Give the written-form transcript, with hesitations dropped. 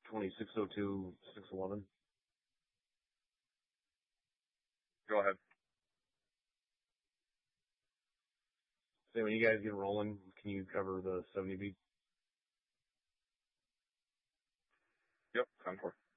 2602, 611. Go ahead. So when you guys get rolling, can you cover the 70 beat? Yep, 10-4.